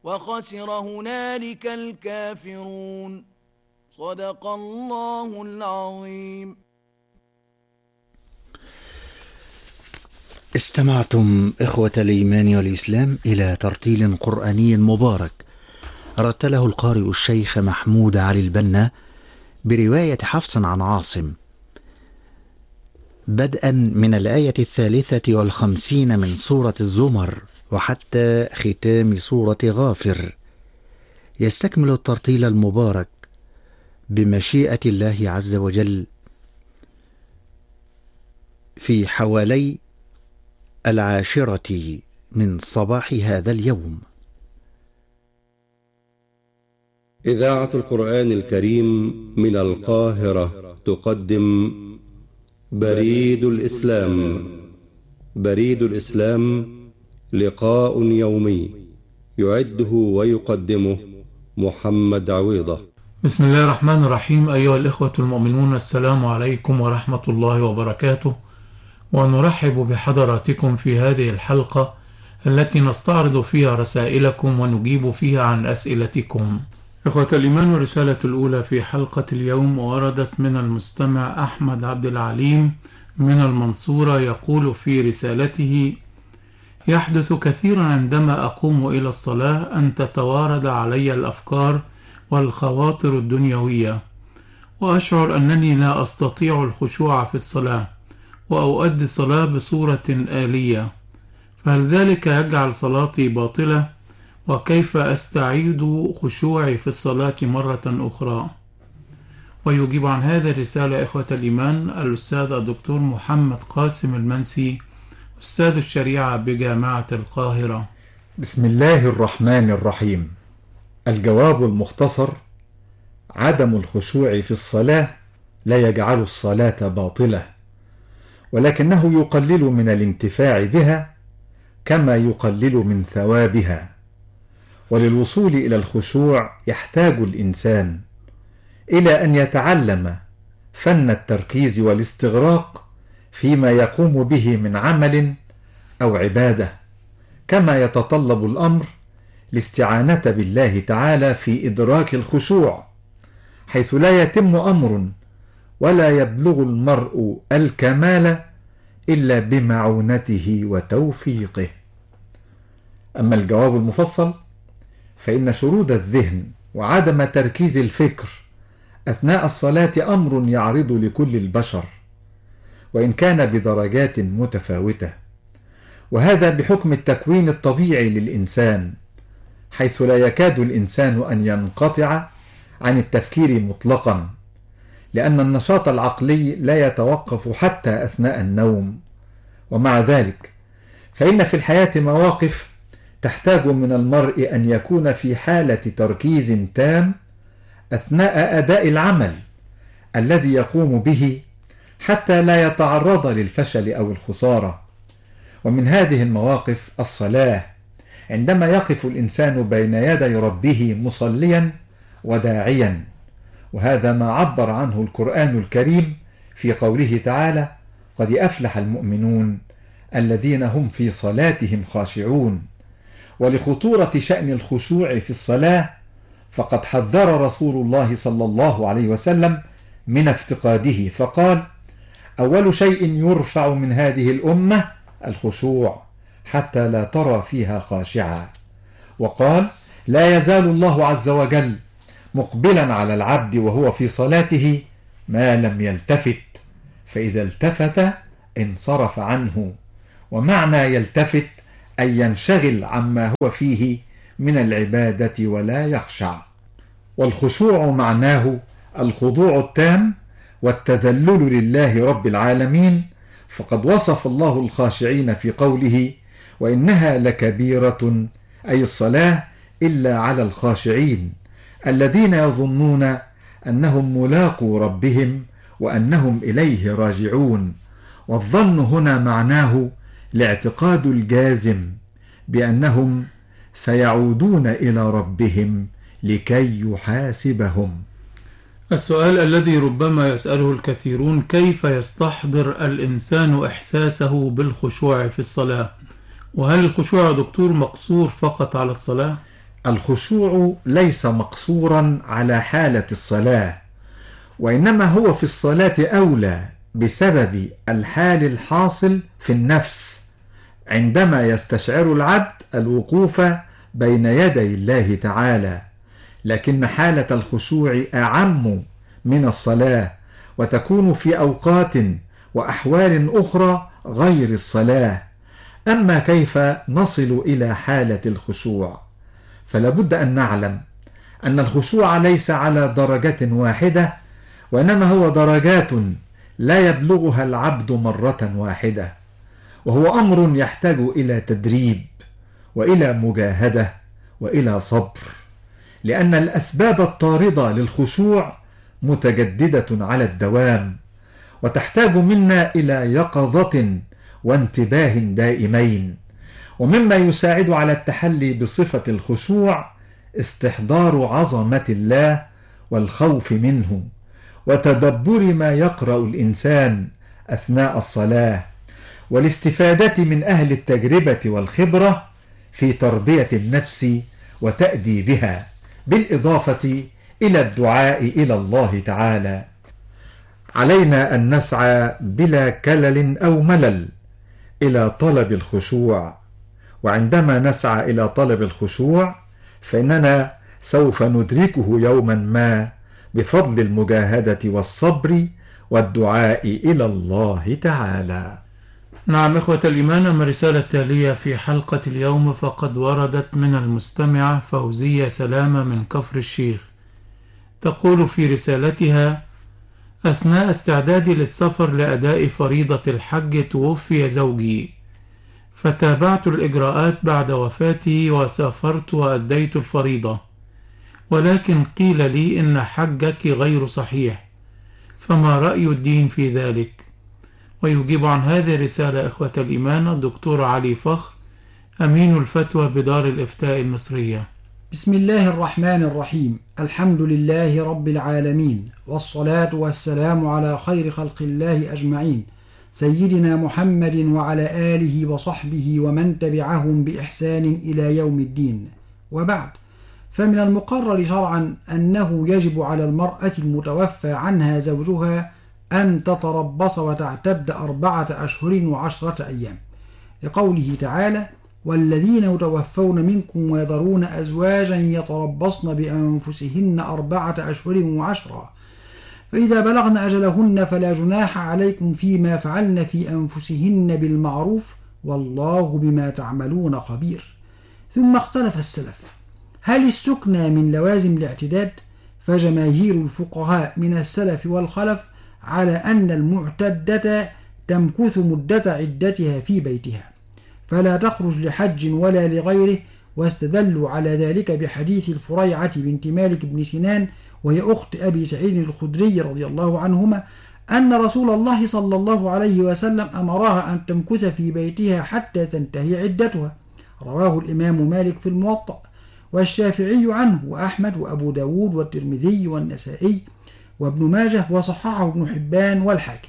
وخسر هنالك الكافرون. صدق الله العظيم. استمعتم إخوة الإيمان والإسلام إلى ترتيل قرآني مبارك رتله القارئ الشيخ محمود علي البنا برواية حفص عن عاصم، بدءا من الآية 53 من سورة الزمر وحتى ختام سورة غافر. يستكمل الترتيل المبارك بمشيئة الله عز وجل في حوالي 10 من صباح هذا اليوم. إذاعة القرآن الكريم من القاهرة تقدم بريد الإسلام. بريد الإسلام لقاء يومي يعده ويقدمه محمد عويضة. بسم الله الرحمن الرحيم. أيها الإخوة المؤمنون، السلام عليكم ورحمة الله وبركاته، ونرحب بحضراتكم في هذه الحلقة التي نستعرض فيها رسائلكم ونجيب فيها عن أسئلتكم. إخوة الإيمان، والرسالة الأولى في حلقة اليوم وردت من المستمع أحمد عبد العليم من المنصورة، يقول في رسالته: يحدث كثيرا عندما أقوم إلى الصلاة أن تتوارد علي الأفكار والخواطر الدنيوية، وأشعر أنني لا أستطيع الخشوع في الصلاة، وأؤدي الصلاة بصورة آلية، فهل ذلك يجعل صلاتي باطلة؟ وكيف أستعيد خشوعي في الصلاة مرة أخرى؟ ويجيب عن هذه الرسالة إخوة الإيمان الأستاذ الدكتور محمد قاسم المنسي، أستاذ الشريعة بجامعة القاهرة. بسم الله الرحمن الرحيم. الجواب المختصر: عدم الخشوع في الصلاة لا يجعل الصلاة باطلة، ولكنه يقلل من الانتفاع بها كما يقلل من ثوابها. وللوصول إلى الخشوع يحتاج الإنسان إلى أن يتعلم فن التركيز والاستغراق فيما يقوم به من عمل أو عبادة، كما يتطلب الأمر الاستعانة بالله تعالى في إدراك الخشوع، حيث لا يتم أمر ولا يبلغ المرء الكمال إلا بمعونته وتوفيقه. أما الجواب المفصل فإن شرود الذهن وعدم تركيز الفكر أثناء الصلاة أمر يعرض لكل البشر، وإن كان بدرجات متفاوتة، وهذا بحكم التكوين الطبيعي للإنسان، حيث لا يكاد الإنسان أن ينقطع عن التفكير مطلقا، لأن النشاط العقلي لا يتوقف حتى أثناء النوم. ومع ذلك فإن في الحياة مواقف تحتاج من المرء أن يكون في حالة تركيز تام أثناء أداء العمل الذي يقوم به حتى لا يتعرض للفشل أو الخسارة. ومن هذه المواقف الصلاة، عندما يقف الإنسان بين يدي ربه مصليا وداعيا، وهذا ما عبر عنه القرآن الكريم في قوله تعالى: قد أفلح المؤمنون الذين هم في صلاتهم خاشعون. ولخطورة شأن الخشوع في الصلاة فقد حذر رسول الله صلى الله عليه وسلم من افتقاده، فقال: أول شيء يرفع من هذه الأمة الخشوع حتى لا ترى فيها خاشعا. وقال: لا يزال الله عز وجل مقبلا على العبد وهو في صلاته ما لم يلتفت، فإذا التفت انصرف عنه. ومعنى يلتفت أن ينشغل عما هو فيه من العبادة ولا يخشع. والخشوع معناه الخضوع التام والتذلل لله رب العالمين، فقد وصف الله الخاشعين في قوله: وإنها لكبيرة، أي الصلاة، إلا على الخاشعين الذين يظنون أنهم ملاقو ربهم وأنهم إليه راجعون. والظن هنا معناه الاعتقاد الجازم بأنهم سيعودون إلى ربهم لكي يحاسبهم. السؤال الذي ربما يسأله الكثيرون: كيف يستحضر الإنسان إحساسه بالخشوع في الصلاة؟ وهل الخشوع يا دكتور مقصور فقط على الصلاة؟ الخشوع ليس مقصورا على حالة الصلاة، وإنما هو في الصلاة أولى بسبب الحال الحاصل في النفس عندما يستشعر العبد الوقوف بين يدي الله تعالى. لكن حالة الخشوع أعم من الصلاة، وتكون في أوقات وأحوال أخرى غير الصلاة. أما كيف نصل إلى حالة الخشوع؟ فلابد أن نعلم أن الخشوع ليس على درجة واحدة، وإنما هو درجات لا يبلغها العبد مرة واحدة، وهو أمر يحتاج إلى تدريب وإلى مجاهدة وإلى صبر، لأن الأسباب الطاردة للخشوع متجددة على الدوام، وتحتاج منا إلى يقظة وانتباه دائمين. ومما يساعد على التحلي بصفة الخشوع استحضار عظمة الله والخوف منه، وتدبر ما يقرأ الإنسان أثناء الصلاة، والاستفادة من أهل التجربة والخبرة في تربية النفس وتأديبها، بالإضافة إلى الدعاء إلى الله تعالى. علينا أن نسعى بلا كلل أو ملل إلى طلب الخشوع، وعندما نسعى إلى طلب الخشوع فإننا سوف ندركه يوما ما بفضل المجاهدة والصبر والدعاء إلى الله تعالى. نعم إخوة الإيمان، أما الرسالة التالية في حلقة اليوم فقد وردت من المستمعة فوزية سلامة من كفر الشيخ. تقول في رسالتها: أثناء استعدادي للسفر لأداء فريضة الحج توفي زوجي، فتابعت الإجراءات بعد وفاته وسافرت وأديت الفريضة، ولكن قيل لي إن حجك غير صحيح، فما رأي الدين في ذلك؟ ويجيب عن هذه الرسالة إخوة الإيمان الدكتور علي فخر، أمين الفتوى بدار الإفتاء المصرية. بسم الله الرحمن الرحيم. الحمد لله رب العالمين، والصلاة والسلام على خير خلق الله أجمعين، سيدنا محمد وعلى آله وصحبه ومن تبعهم بإحسان إلى يوم الدين. وبعد، فمن المقرر شرعا أنه يجب على المرأة المتوفى عنها زوجها أن تتربص وتعتد 4 أشهر و10 أيام، لقوله تعالى: والذين يتوفون منكم ويذرون أزواجا يتربصن بأنفسهن 4 أشهر و10، فإذا بلغن أجلهن فلا جناح عليكم فيما فعلن في أنفسهن بالمعروف، والله بما تعملون خبير. ثم اختلف السلف: هل السكنى من لوازم الاعتداد؟ فجماهير الفقهاء من السلف والخلف على أن المعتدة تمكث مدة عدتها في بيتها، فلا تخرج لحج ولا لغيره، واستدلوا على ذلك بحديث الفريعة بنت مالك بن سنان، وهي أخت أبي سعيد الخدري رضي الله عنهما، أن رسول الله صلى الله عليه وسلم أمرها أن تمكث في بيتها حتى تنتهي عدتها. رواه الإمام مالك في الموطأ، والشافعي عنه، وأحمد وأبو داود والترمذي والنسائي وابن ماجه، وصححه ابن حبان والحاكم.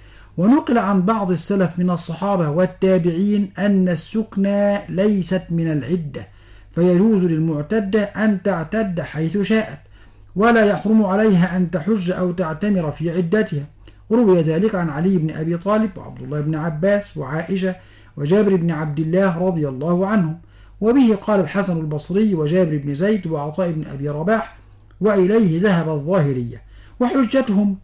ونقل عن بعض السلف من الصحابة والتابعين أن السكنى ليست من العدة، فيجوز للمعتدة أن تعتد حيث شاءت، ولا يحرم عليها أن تحج أو تعتمر في عدتها. روي ذلك عن علي بن أبي طالب وعبد الله بن عباس وعائشة وجابر بن عبد الله رضي الله عنهم، وبه قال الحسن البصري وجابر بن زيد وعطاء بن أبي رباح، وإليه ذهب الظاهرية. وحجتهم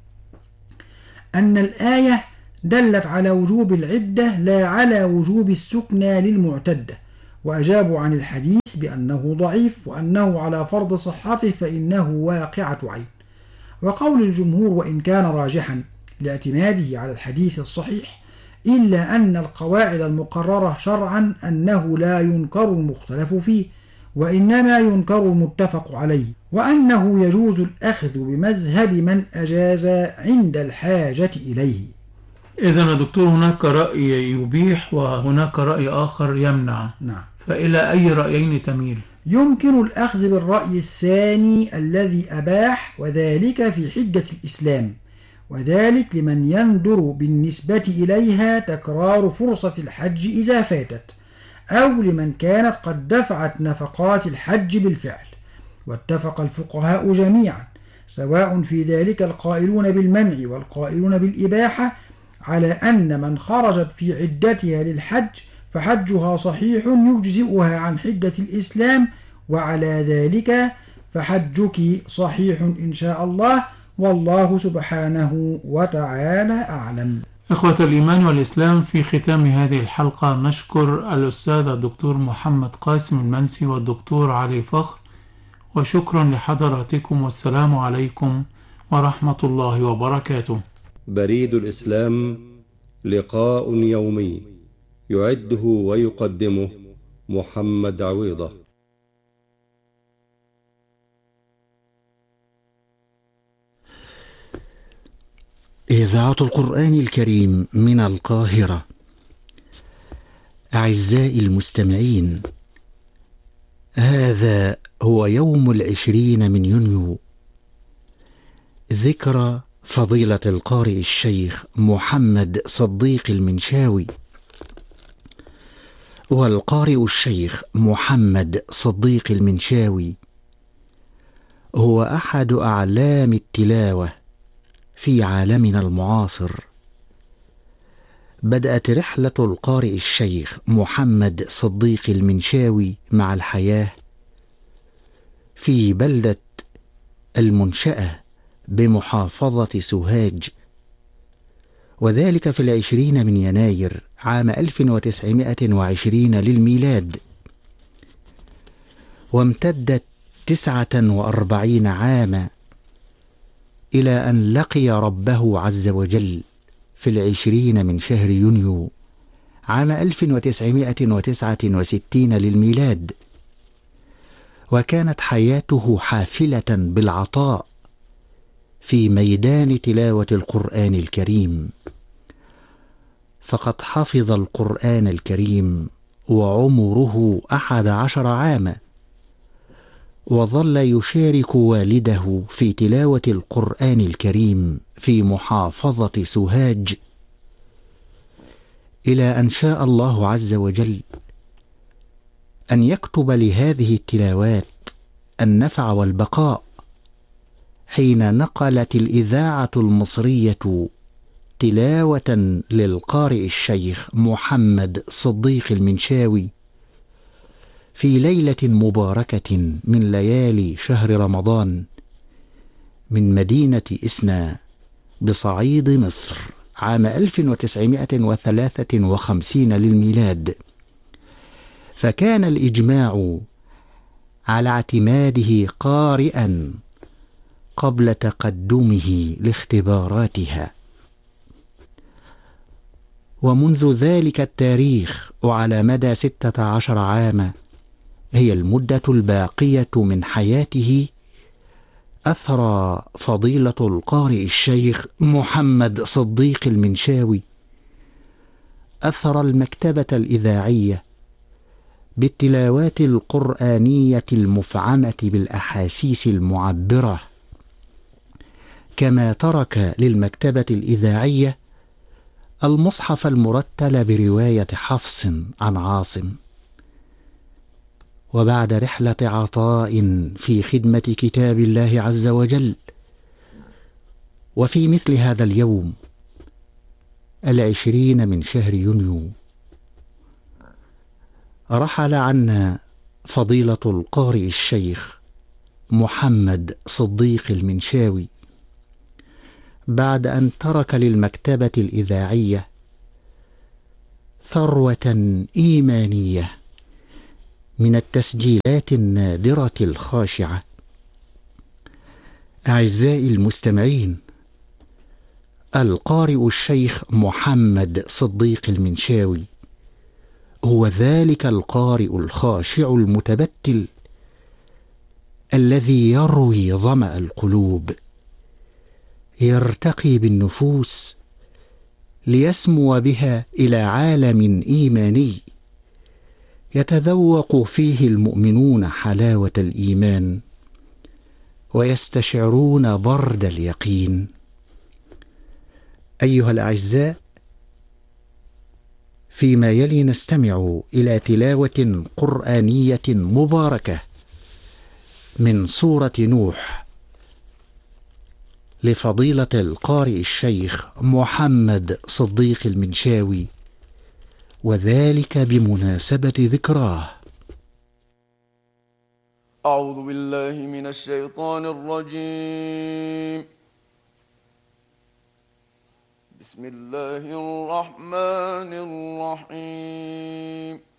أن الآية دلت على وجوب العدة لا على وجوب السكنى للمعتدة، وأجابوا عن الحديث بأنه ضعيف، وأنه على فرض صحته فإنه واقعة عين. وقول الجمهور وإن كان راجحا لاعتماده على الحديث الصحيح، إلا أن القواعد المقررة شرعا أنه لا ينكر المختلف فيه، وإنما ينكر المتفق عليه، وأنه يجوز الأخذ بمذهب من أجاز عند الحاجة إليه. إذن يا دكتور هناك رأي يبيح وهناك رأي آخر يمنع. نعم. فإلى أي رأيين تميل؟ يمكن الأخذ بالرأي الثاني الذي أباح، وذلك في حجة الإسلام، وذلك لمن يندر بالنسبة إليها تكرار فرصة الحج إذا فاتت، أو لمن كانت قد دفعت نفقات الحج بالفعل. واتفق الفقهاء جميعا سواء في ذلك القائلون بالمنع والقائلون بالإباحة على أن من خرجت في عدتها للحج فحجها صحيح يجزئها عن حجة الإسلام، وعلى ذلك فحجك صحيح إن شاء الله، والله سبحانه وتعالى أعلم. إخوة الإيمان والإسلام، في ختام هذه الحلقة نشكر الأستاذ الدكتور محمد قاسم المنسي والدكتور علي فخر، وشكرا لحضراتكم، والسلام عليكم ورحمة الله وبركاته. بريد الإسلام، لقاء يومي يعده ويقدمه محمد عويضة. إذاعة القرآن الكريم من القاهرة. أعزائي المستمعين، هذا هو يوم 20 من يونيو، ذكرى فضيلة القارئ الشيخ محمد صديق المنشاوي. والقارئ الشيخ محمد صديق المنشاوي هو أحد أعلام التلاوة في عالمنا المعاصر. بدأت رحلة القارئ الشيخ محمد صديق المنشاوي مع الحياة في بلدة المنشأة بمحافظة سوهاج، وذلك في 20 من يناير عام 1920 للميلاد، وامتدت 49 عاما إلى أن لقي ربه عز وجل في 20 من شهر يونيو عام 1969 للميلاد. وكانت حياته حافلة بالعطاء في ميدان تلاوة القرآن الكريم، فقد حفظ القرآن الكريم وعمره 11 عاما، وظل يشارك والده في تلاوة القرآن الكريم في محافظة سوهاج، إلى أن شاء الله عز وجل أن يكتب لهذه التلاوات النفع والبقاء، حين نقلت الإذاعة المصرية تلاوة للقارئ الشيخ محمد صديق المنشاوي في ليلة مباركة من ليالي شهر رمضان من مدينة إسنا بصعيد مصر عام 1953 للميلاد. فكان الإجماع على اعتماده قارئا قبل تقدمه لاختباراتها، ومنذ ذلك التاريخ وعلى مدى 16 عاما هي المدة الباقية من حياته، أثرى فضيلة القارئ الشيخ محمد صديق المنشاوي أثر المكتبة الإذاعية بالتلاوات القرآنية المفعمة بالأحاسيس المعبرة، كما ترك للمكتبة الإذاعية المصحف المرتل برواية حفص عن عاصم. وبعد رحلة عطاء في خدمة كتاب الله عز وجل، وفي مثل هذا اليوم 20 من شهر يونيو، رحل عنا فضيلة القارئ الشيخ محمد صديق المنشاوي بعد أن ترك للمكتبة الإذاعية ثروة إيمانية من التسجيلات النادرة الخاشعة. أعزائي المستمعين، القارئ الشيخ محمد صديق المنشاوي هو ذلك القارئ الخاشع المتبتل الذي يروي ظمأ القلوب، يرتقي بالنفوس ليسمو بها إلى عالم إيماني يتذوق فيه المؤمنون حلاوة الإيمان ويستشعرون برد اليقين. أيها الأعزاء، فيما يلي نستمع إلى تلاوة قرآنية مباركة من سورة نوح لفضيلة القارئ الشيخ محمد صديق المنشاوي، وذلك بمناسبة ذكراه. أعوذ بالله من الشيطان الرجيم. بسم الله الرحمن الرحيم.